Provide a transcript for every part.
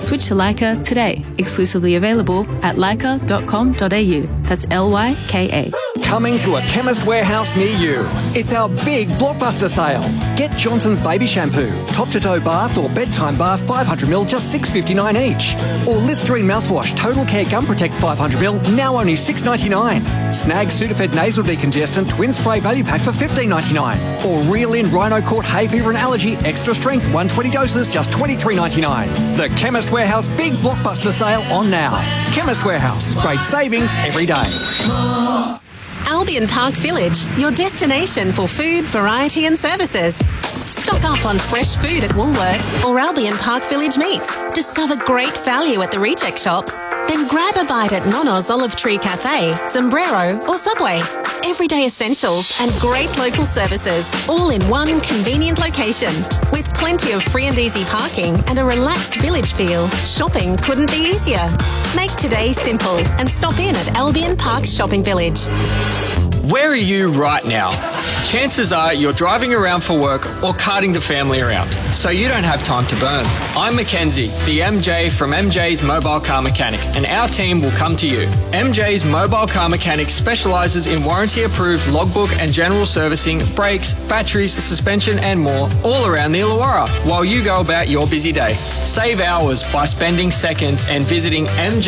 Switch to Leica today. Exclusively available at leica.com.au. That's LYKA. Coming to a Chemist Warehouse near you. It's our big blockbuster sale. Get Johnson's Baby Shampoo, top-to-toe bath or bedtime bath 500ml, just $6.59 each. Or Listerine mouthwash, Total Care Gum Protect 500ml, now only $6.99. Snag Sudafed Nasal Decongestant Twin Spray Value Pack for $15.99. Or Reel In Rhino Court Hay Fever and Allergy Extra Strength 120 doses, just $23.99. The Chemist Warehouse big blockbuster sale on now. Chemist Warehouse, great savings every day. Albion Park Village, your destination for food, variety and services. Stock up on fresh food at Woolworths or Albion Park Village Meats. Discover great value at the Reject Shop. Then grab a bite at Nono's Olive Tree Cafe, Sombrero or Subway. Everyday essentials and great local services, all in one convenient location. With plenty of free and easy parking and a relaxed village feel, shopping couldn't be easier. Make today simple and stop in at Albion Park Shopping Village. Where are you right now? Chances are you're driving around for work or carting the family around, so you don't have time to burn. I'm Mackenzie, the MJ from MJ's Mobile Car Mechanic, and our team will come to you. MJ's Mobile Car Mechanic specialises in warranty-approved logbook and general servicing, brakes, batteries, suspension and more, all around the Illawarra, while you go about your busy day. Save hours by spending seconds and visiting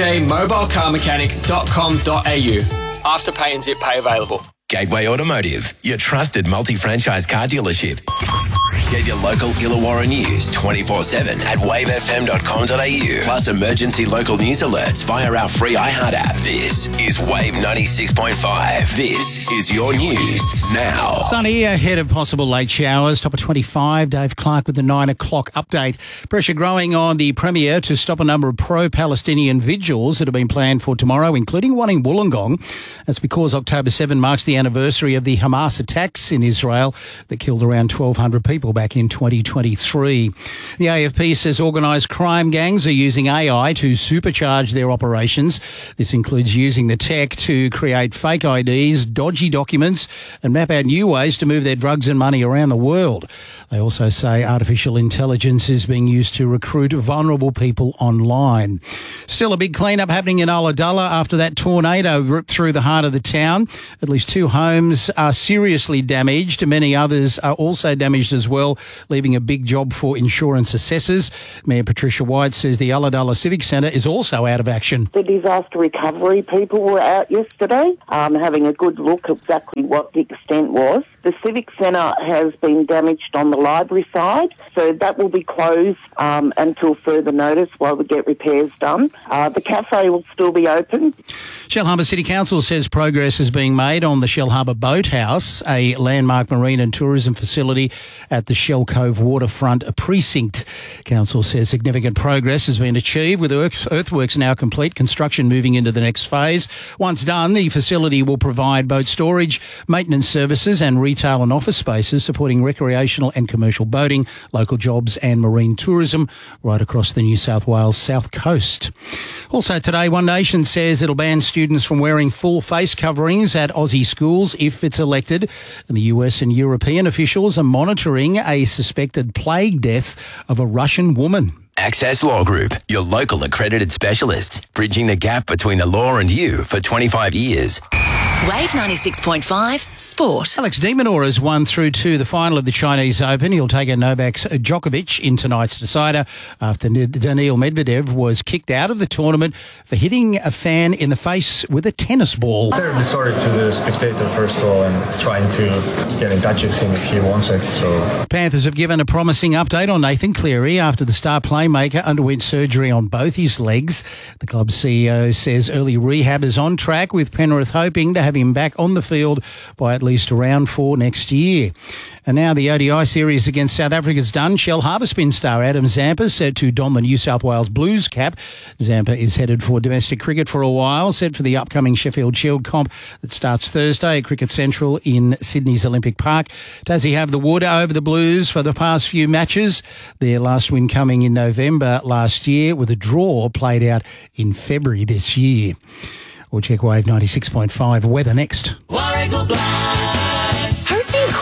mjmobilecarmechanic.com.au. Afterpay and Zip Pay available. Gateway Automotive, your trusted multi-franchise car dealership. Get your local Illawarra news 24/7 at wavefm.com.au. Plus emergency local news alerts via our free iHeart app. This is Wave 96.5. This is your news now. Sunny ahead of possible late showers. Top of 25. Dave Clark with the 9 o'clock update. Pressure growing on the Premier to stop a number of pro-Palestinian vigils that have been planned for tomorrow, including one in Wollongong. That's because October 7 marks the anniversary of the Hamas attacks in Israel that killed around 1,200 people back in 2023. The AFP says organised crime gangs are using AI to supercharge their operations. This includes using the tech to create fake IDs, dodgy documents and map out new ways to move their drugs and money around the world. They also say artificial intelligence is being used to recruit vulnerable people online. Still a big clean-up happening in Ulladulla after that tornado ripped through the heart of the town. At least 2 homes are seriously damaged. Many others are also damaged as well, leaving a big job for insurance assessors. Mayor Patricia White says the Ulladulla Civic Centre is also out of action. The disaster recovery people were out yesterday, having a good look at exactly what the extent was. The Civic Centre has been damaged on the library side, so that will be closed until further notice while we get repairs done. The cafe will still be open. Shellharbour City Council says progress is being made on the Shellharbour Boathouse, a landmark marine and tourism facility at the Shell Cove waterfront precinct. Council says significant progress has been achieved with earthworks now complete, construction moving into the next phase. Once done, the facility will provide boat storage, maintenance services and retail and office spaces supporting recreational and commercial boating, local jobs and marine tourism right across the New South Wales south coast. Also today, One Nation says it'll ban students from wearing full face coverings at Aussie schools if it's elected. And the US and European officials are monitoring a suspected plague death of a Russian woman. Access Law Group, your local accredited specialists, bridging the gap between the law and you for 25 years. Wave 96.5 Sport. Alex de Minaur has won through to the final of the Chinese Open. He'll take on Novak Djokovic in tonight's decider after Daniil Medvedev was kicked out of the tournament for hitting a fan in the face with a tennis ball. Terribly sorry to the spectator, first of all, and trying to get in touch with him if he wants it. So Panthers have given a promising update on Nathan Cleary after the star playmaker underwent surgery on both his legs. The club CEO says early rehab is on track, with Penrith hoping to have him back on the field by at least round 4 next year. And now the ODI series against South Africa's done. Shellharbour spin star Adam Zampa set to don the New South Wales Blues cap. Zampa is headed for domestic cricket for a while, set for the upcoming Sheffield Shield comp that starts Thursday at Cricket Central in Sydney's Olympic Park. Does he have the wood over the Blues for the past few matches? Their last win coming in November last year, with a draw played out in February this year. We'll check Wave 96.5 weather next. Hosting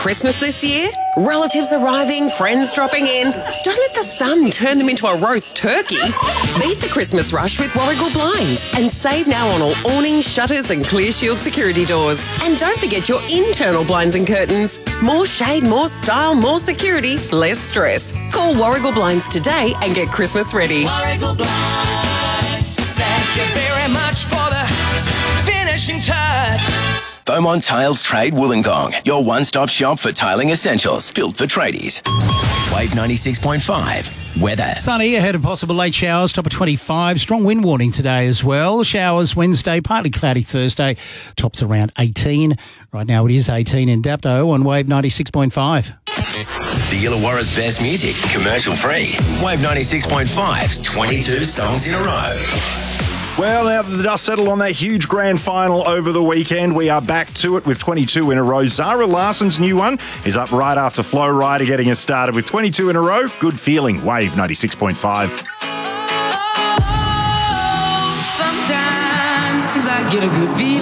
Christmas this year? Relatives arriving, friends dropping in? Don't let the sun turn them into a roast turkey. Beat the Christmas rush with Warragul Blinds and save now on all awnings, shutters and Clear Shield security doors. And don't forget your internal blinds and curtains. More shade, more style, more security, less stress. Call Warragul Blinds today and get Christmas ready. Warragul Blinds, thank you very much for the finishing touch. Beaumont Tiles Trade Wollongong, your one-stop shop for tiling essentials, built for tradies. Wave 96.5, weather. Sunny, ahead of possible late showers, top of 25. Strong wind warning today as well. Showers Wednesday, partly cloudy Thursday, tops around 18. Right now it is 18 in Dapto on Wave 96.5. The Illawarra's best music, commercial free. Wave 96.5's 22 songs in a row. Well, now that the dust settled on that huge grand final over the weekend, we are back to it with 22 in a row. Zara Larson's new one is up right after Flow Rider getting us started with 22 in a row. Good feeling. Wave 96.5. Sometimes I get a good feeling.